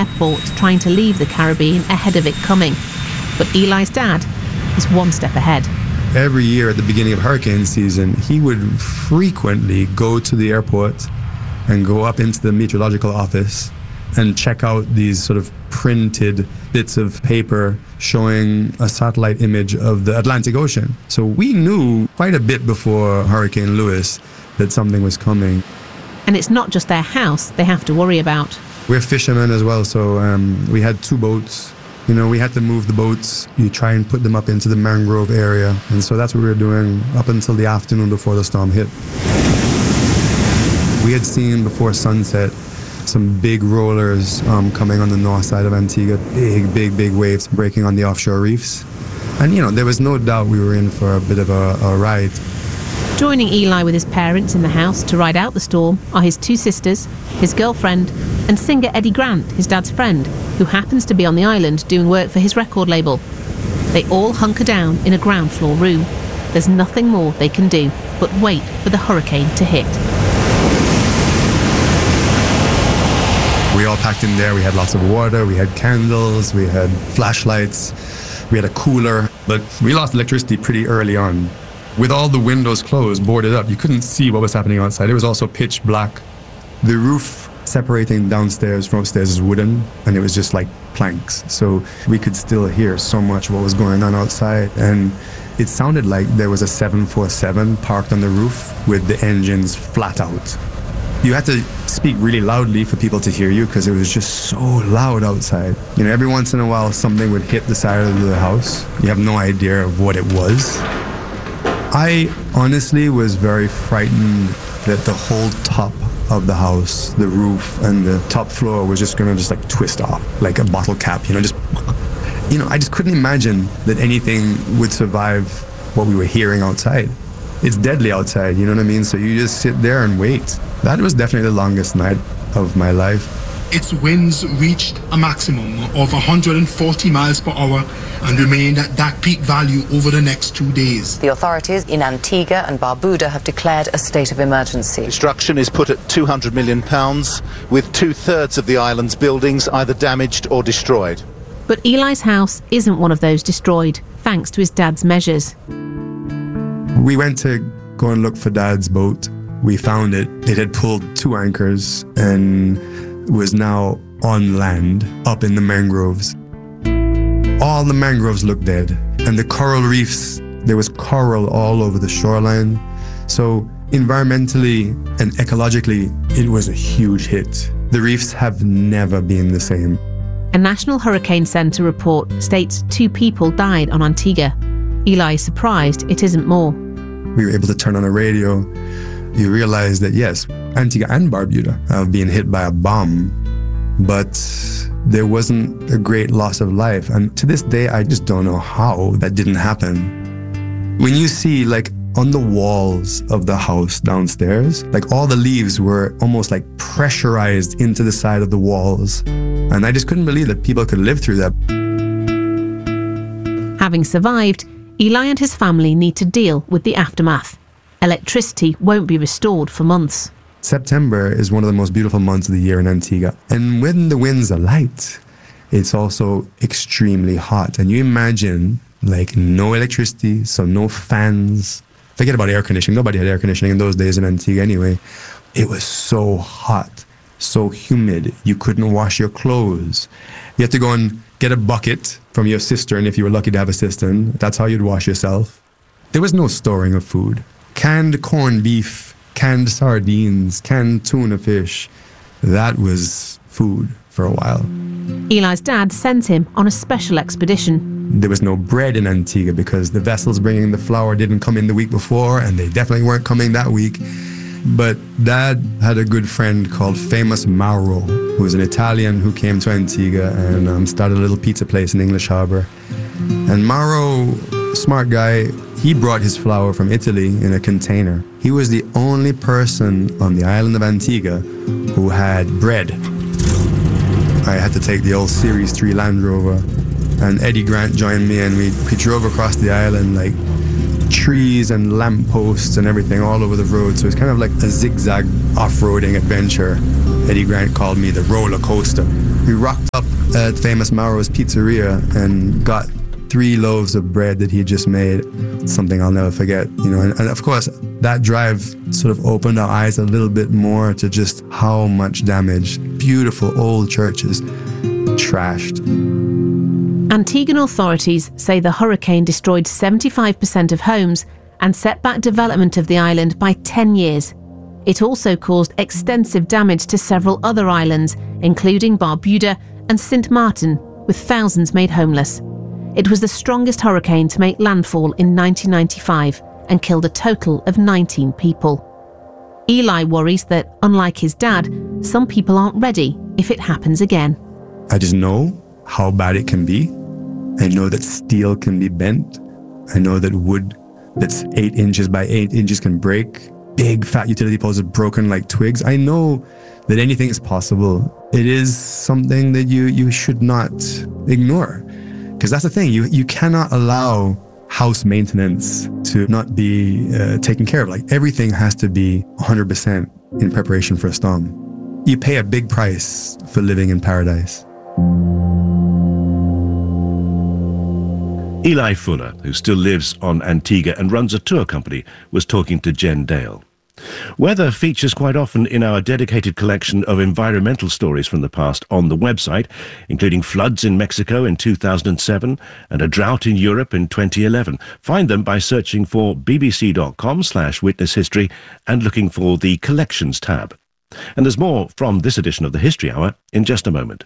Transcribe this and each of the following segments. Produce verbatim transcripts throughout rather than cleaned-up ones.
airport trying to leave the Caribbean ahead of it coming. But Eli's dad is one step ahead. Every year at the beginning of hurricane season, he would frequently go to the airport and go up into the meteorological office and check out these sort of printed bits of paper showing a satellite image of the Atlantic Ocean. So we knew quite a bit before Hurricane Louis that something was coming. And it's not just their house they have to worry about. We're fishermen as well, so um, we had two boats. You know, we had to move the boats. You try and put them up into the mangrove area. And so that's what we were doing up until the afternoon before the storm hit. We had seen before sunset some big rollers um, coming on the north side of Antigua, big, big, big waves breaking on the offshore reefs. And, you know, there was no doubt we were in for a bit of a, a ride. Joining Eli with his parents in the house to ride out the storm are his two sisters, his girlfriend, and singer Eddie Grant, his dad's friend, who happens to be on the island doing work for his record label. They all hunker down in a ground floor room. There's nothing more they can do but wait for the hurricane to hit. We all packed in there. We had lots of water, we had candles, we had flashlights, we had a cooler. But we lost electricity pretty early on. With all the windows closed, boarded up, you couldn't see what was happening outside. It was also pitch black. The roof separating downstairs from upstairs is wooden, and it was just like planks. So we could still hear so much what was going on outside. And it sounded like there was a seven forty-seven parked on the roof with the engines flat out. You had to speak really loudly for people to hear you because it was just so loud outside. You know, every once in a while something would hit the side of the house. You have no idea of what it was. I honestly was very frightened that the whole top of the house, the roof and the top floor was just gonna just like twist off like a bottle cap, you know, just, you know, I just couldn't imagine that anything would survive what we were hearing outside. It's deadly outside, you know what I mean? So you just sit there and wait. That was definitely the longest night of my life. Its winds reached a maximum of one hundred forty miles per hour and remained at that peak value over the next two days. The authorities in Antigua and Barbuda have declared a state of emergency. Destruction is put at two hundred million pounds, with two-thirds of the island's buildings either damaged or destroyed. But Eli's house isn't one of those destroyed, thanks to his dad's measures. We went to go and look for Dad's boat. We found it. It had pulled two anchors and was now on land, up in the mangroves. All the mangroves looked dead. And the coral reefs, there was coral all over the shoreline. So environmentally and ecologically, it was a huge hit. The reefs have never been the same. A National Hurricane Centre report states two people died on Antigua. Eli is surprised it isn't more. We were able to turn on a radio. You realize that, yes, Antigua and Barbuda have been hit by a bomb, but there wasn't a great loss of life. And to this day, I just don't know how that didn't happen. When you see, like, on the walls of the house downstairs, like, all the leaves were almost like pressurized into the side of the walls. And I just couldn't believe that people could live through that. Having survived, Eli and his family need to deal with the aftermath. Electricity won't be restored for months. September is one of the most beautiful months of the year in Antigua. And when the winds are light, it's also extremely hot. And you imagine, like, no electricity, so no fans. Forget about air conditioning. Nobody had air conditioning in those days in Antigua anyway. It was so hot, so humid. You couldn't wash your clothes. You had to go and get a bucket from your cistern if you were lucky to have a cistern. That's how you'd wash yourself. There was no storing of food. Canned corned beef, canned sardines, canned tuna fish. That was food for a while. Eli's dad sent him on a special expedition. There was no bread in Antigua because the vessels bringing the flour didn't come in the week before, and they definitely weren't coming that week. But Dad had a good friend called Famous Mauro, who was an Italian who came to Antigua and um, started a little pizza place in English Harbor. And Mauro, smart guy, he brought his flour from Italy in a container. He was the only person on the island of Antigua who had bread. I had to take the old Series three Land Rover, and Eddie Grant joined me, and we, we drove across the island, like trees and lampposts and everything all over the road. So it's kind of like a zigzag off-roading adventure. Eddie Grant called me the roller coaster. We rocked up at famous Mauro's Pizzeria and got three loaves of bread that he just made. Something I'll never forget, you know. And, and of course, that drive sort of opened our eyes a little bit more to just how much damage. Beautiful old churches trashed. Antiguan authorities say the hurricane destroyed seventy-five percent of homes and set back development of the island by ten years. It also caused extensive damage to several other islands, including Barbuda and Sint Maarten, with thousands made homeless. It was the strongest hurricane to make landfall in nineteen ninety-five and killed a total of nineteen people. Eli worries that, unlike his dad, some people aren't ready if it happens again. I just know how bad it can be. I know that steel can be bent. I know that wood that's eight inches by eight inches can break. Big fat utility poles are broken like twigs. I know that anything is possible. It is something that you, you should not ignore. Because that's the thing, you, you cannot allow house maintenance to not be uh, taken care of. Like everything has to be one hundred percent in preparation for a storm. You pay a big price for living in paradise. Eli Fuller, who still lives on Antigua and runs a tour company, was talking to Jen Dale. Weather features quite often in our dedicated collection of environmental stories from the past on the website, including floods in Mexico in two thousand seven and a drought in Europe in twenty eleven. Find them by searching for bbc.com slash witness history and looking for the Collections tab. And there's more from this edition of the History Hour in just a moment.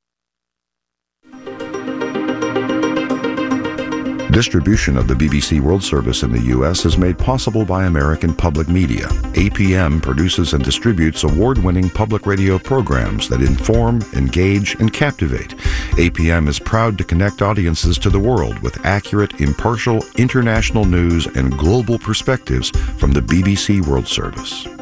Distribution of the B B C World Service in the U S is made possible by American Public Media. A P M produces and distributes award-winning public radio programs that inform, engage, and captivate. A P M is proud to connect audiences to the world with accurate, impartial, international news and global perspectives from the B B C World Service.